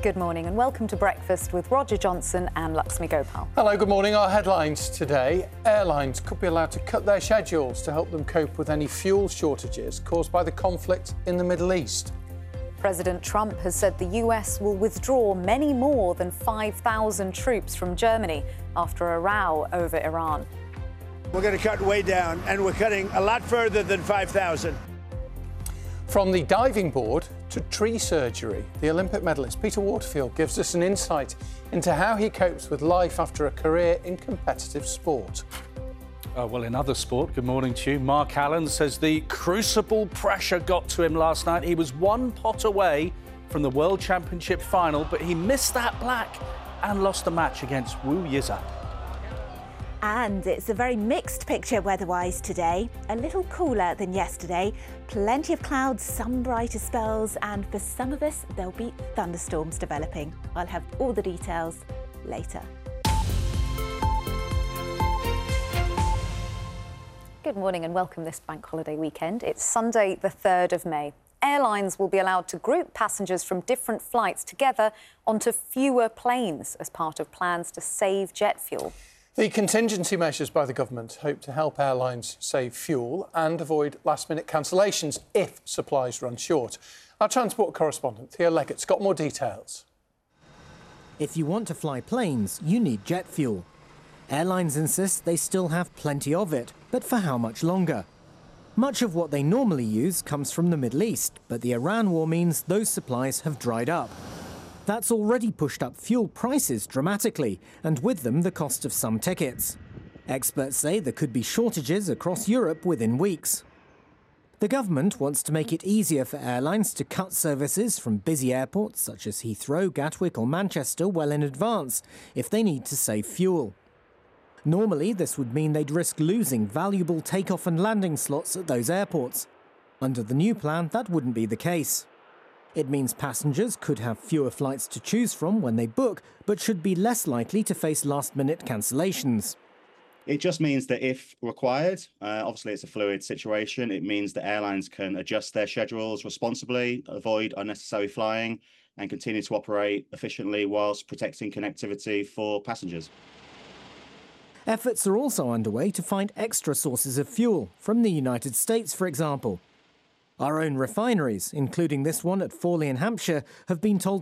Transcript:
Good morning and welcome to Breakfast with Roger Johnson and Laxmi Gopal. Hello, good morning. Our headlines today. Airlines could be allowed to cut their schedules to help them cope with any fuel shortages caused by the conflict in the Middle East. President Trump has said the US will withdraw many more than 5,000 troops from Germany after a row over Iran. We're going to cut way down, and we're cutting a lot further than 5,000. From the diving board to tree surgery, the Olympic medalist Peter Waterfield gives us an insight into how he copes with life after a career in competitive sport. Well, in other sport, good morning to you. Mark Allen says the crucible pressure got to him last night. He was one pot away from the World Championship final, but he missed that black and lost the match against Wu Yiza. And it's a very mixed picture weather-wise today. A little cooler than yesterday. Plenty of clouds, some brighter spells, and for some of us, there'll be thunderstorms developing. I'll have all the details later. Good morning and welcome this bank holiday weekend. It's Sunday, the 3rd of May. Airlines will be allowed to group passengers from different flights together onto fewer planes as part of plans to save jet fuel. The contingency measures by the government hope to help airlines save fuel and avoid last-minute cancellations if supplies run short. Our transport correspondent, Theo Leggett's got more details. If you want to fly planes, you need jet fuel. Airlines insist they still have plenty of it, but for how much longer? Much of what they normally use comes from the Middle East, but the Iran war means those supplies have dried up. That's already pushed up fuel prices dramatically, and with them the cost of some tickets. Experts say there could be shortages across Europe within weeks. The government wants to make it easier for airlines to cut services from busy airports such as Heathrow, Gatwick or Manchester well in advance if they need to save fuel. Normally, this would mean they'd risk losing valuable takeoff and landing slots at those airports. Under the new plan, that wouldn't be the case. It means passengers could have fewer flights to choose from when they book, but should be less likely to face last-minute cancellations. It just means that if required, obviously it's a fluid situation, it means that airlines can adjust their schedules responsibly, avoid unnecessary flying, and continue to operate efficiently whilst protecting connectivity for passengers. Efforts are also underway to find extra sources of fuel, from the United States, for example. Our own refineries, including this one at Fawley in Hampshire, have been told